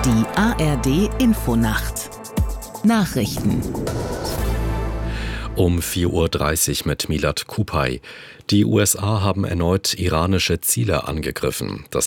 Die ARD Infonacht Nachrichten Um 4:30 Uhr mit Milad Kupay. Die USA haben erneut iranische Ziele angegriffen. Das